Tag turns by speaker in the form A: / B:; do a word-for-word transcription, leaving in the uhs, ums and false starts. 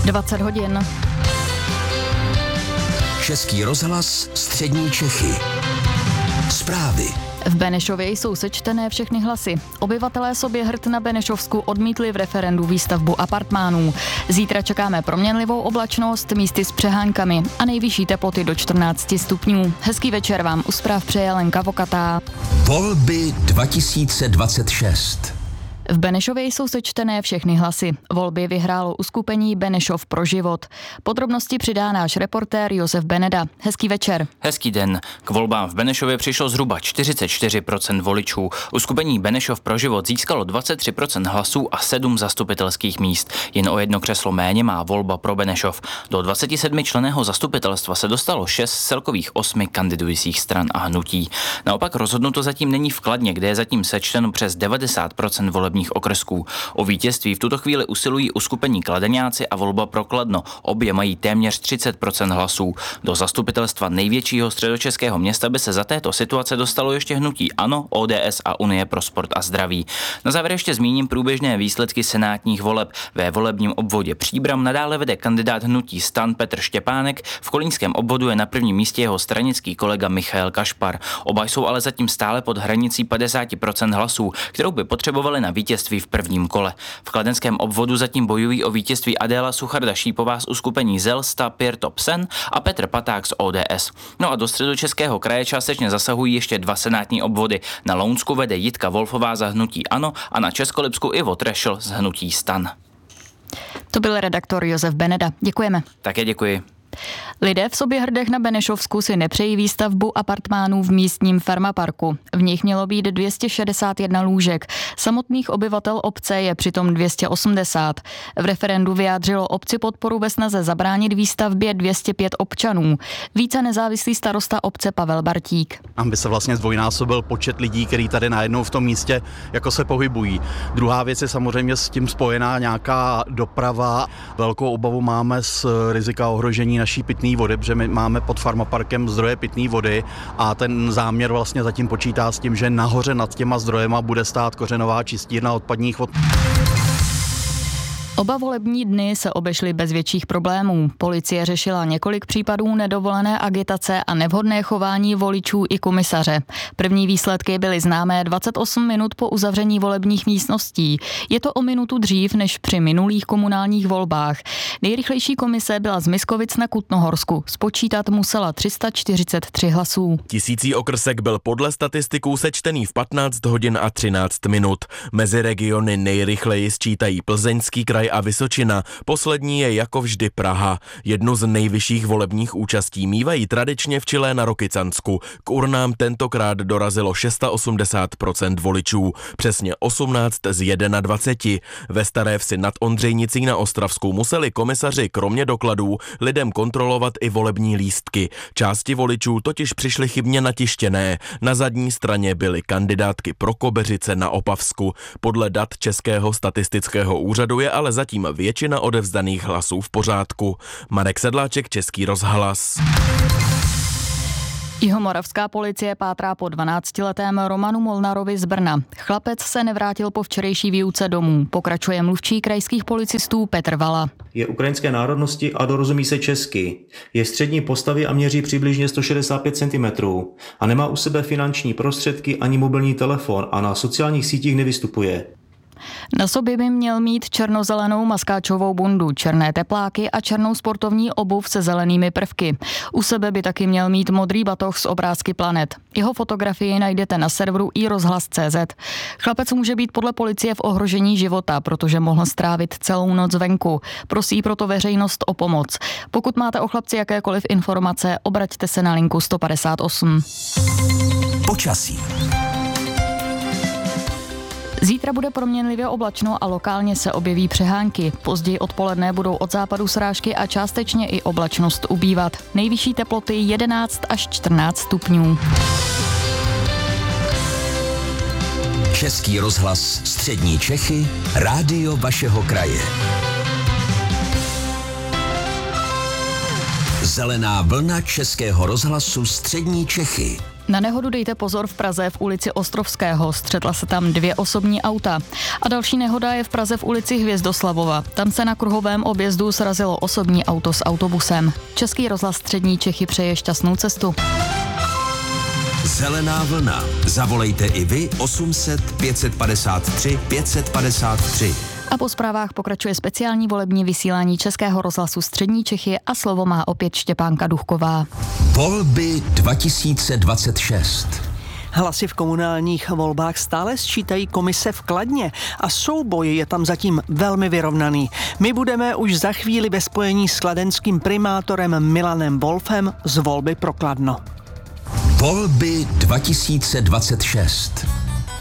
A: dvacet hodin.
B: Český rozhlas Střední Čechy. Zprávy.
A: V Benešově jsou sečtené všechny hlasy. Obyvatelé Soběhrd na Benešovsku odmítli v referendu výstavbu apartmánů. Zítra čekáme proměnlivou oblačnost, místy s přehánkami a nejvyšší teploty do čtrnáct stupňů. Hezký večer vám u zpráv přeje Lenka Vokatá.
B: Volby dva tisíce dvacet šest.
A: V Benešově jsou sečtené všechny hlasy. Volby vyhrálo uskupení Benešov pro život. Podrobnosti přidá náš reportér Josef Beneda. Hezký večer.
C: Hezký den. K volbám v Benešově přišlo zhruba čtyřicet čtyři procent voličů. Uskupení Benešov pro život získalo dvacet tři procent hlasů a sedm zastupitelských míst. Jen o jedno křeslo méně má volba pro Benešov. Do dvacetisedmičlenného zastupitelstva se dostalo šest z celkových osmi kandidujících stran a hnutí. Naopak rozhodnuto zatím není v Kladně, kde je zatím sečteno přes devadesát procent volebních okrsků. O vítězství v tuto chvíli usilují uskupení Kladeňáci a volba pro Kladno. Obě mají téměř třicet procent hlasů. Do zastupitelstva největšího středočeského města by se za této situace dostalo ještě hnutí ANO, O D S a Unie pro sport a zdraví. Na závěr ještě zmíním průběžné výsledky senátních voleb. Ve volebním obvodě Příbram nadále vede kandidát hnutí STAN Petr Štěpánek, v kolíňském obvodu je na prvním místě jeho stranický kolega Michael Kašpar. Oba jsou ale zatím stále pod hranicí padesát procent hlasů, kterou by potřebovali na vítězství v prvním kole. V kladenském obvodu zatím bojují o vítězství Adéla Sucharda Šípová z uskupení Zelsta Pirto Psen a Petr Paták z O D S. No a do středočeského kraje částečně zasahují ještě dva senátní obvody. Na Lounsku vede Jitka Wolfová za hnutí ANO a na Českolipsku Ivo Trešl z hnutí STAN.
A: To byl redaktor Josef Beneda. Děkujeme.
C: Také děkuji.
A: Lidé v Soběhrdech na Benešovsku si nepřejí výstavbu apartmánů v místním farmaparku. V nich mělo být dvě stě šedesát jedna lůžek. Samotných obyvatel obce je přitom dvě stě osmdesát. V referendu vyjádřilo obci podporu ve snaze zabránit výstavbě dvě stě pět občanů. Více nezávislý starosta obce Pavel Bartík.
D: Tam by se vlastně zdvojnásobil počet lidí, který tady najednou v tom místě jako se pohybují. Druhá věc je samozřejmě s tím spojená nějaká doprava. Velkou obavu máme z rizika ohrožení naší pitné vody, protože my máme pod farmaparkem zdroje pitné vody a ten záměr vlastně zatím počítá s tím, že nahoře nad těma zdrojema bude stát kořenová čistírna odpadních vod.
A: Oba volební dny se obešly bez větších problémů. Policie řešila několik případů nedovolené agitace a nevhodné chování voličů i komisaře. První výsledky byly známé dvacet osm minut po uzavření volebních místností. Je to o minutu dřív než při minulých komunálních volbách. Nejrychlejší komise byla z Miskovic na Kutnohorsku. Spočítat musela tři sta čtyřicet tři hlasů.
E: Tisící okrsek byl podle statistiků sečtený v patnáct hodin a třináct minut. Mezi regiony nejrychleji sčítají Plzeňský kraj a Vysočina. Poslední je jako vždy Praha. Jednu z nejvyšších volebních účastí mívají tradičně v Čilé na Rokycansku. K urnám tentokrát dorazilo osmdesát šest procent voličů, přesně osmnáct z dvaceti jedna. Ve Staré Vsi nad Ondřejnicí na Ostravsku museli komisaři kromě dokladů lidem kontrolovat i volební lístky. Části voličů totiž přišly chybně natištěné. Na zadní straně byly kandidátky pro Kobeřice na Opavsku. Podle dat Českého statistického úřadu je ale zatím většina odevzdaných hlasů v pořádku. Marek Sedláček, Český rozhlas.
A: Jihomoravská policie pátrá po dvanáctiletém Romanu Molnarovi z Brna. Chlapec se nevrátil po včerejší výuce domů. Pokračuje mluvčí krajských policistů Petr Vala.
F: Je ukrajinské národnosti a dorozumí se česky. Je střední postavy a měří přibližně sto šedesát pět centimetrů. A nemá u sebe finanční prostředky ani mobilní telefon a na sociálních sítích nevystupuje.
A: Na sobě by měl mít černozelenou maskáčovou bundu, černé tepláky a černou sportovní obuv se zelenými prvky. U sebe by taky měl mít modrý batoh s obrázky planet. Jeho fotografii najdete na serveru i rozhlas tečka cé zet. Chlapec může být podle policie v ohrožení života, protože mohl strávit celou noc venku. Prosí proto veřejnost o pomoc. Pokud máte o chlapci jakékoliv informace, obraťte se na linku sto padesát osm.
B: Počasí.
A: Zítra bude proměnlivě oblačno a lokálně se objeví přehánky. Později odpoledne budou od západu srážky a částečně i oblačnost ubývat. Nejvyšší teploty jedenáct až čtrnáct stupňů.
B: Český rozhlas Střední Čechy, rádio vašeho kraje. Zelená vlna Českého rozhlasu Střední Čechy.
A: Na nehodu dejte pozor v Praze v ulici Ostrovského. Střetla se tam dvě osobní auta. A další nehoda je v Praze v ulici Hvězdoslavova. Tam se na kruhovém objezdu srazilo osobní auto s autobusem. Český rozhlas Střední Čechy přeje šťastnou cestu.
B: Zelená vlna. Zavolejte i vy osm set pět set padesát tři pět set padesát tři.
A: A po zprávách pokračuje speciální volební vysílání Českého rozhlasu Střední Čechy a slovo má opět Štěpánka Duchková.
B: Volby dva tisíce dvacet šest.
G: Hlasy v komunálních volbách stále sčítají komise v Kladně a souboj je tam zatím velmi vyrovnaný. My budeme už za chvíli ve spojení s kladenským primátorem Milanem Wolfem z volby pro Kladno.
B: Volby dva tisíce dvacet šest.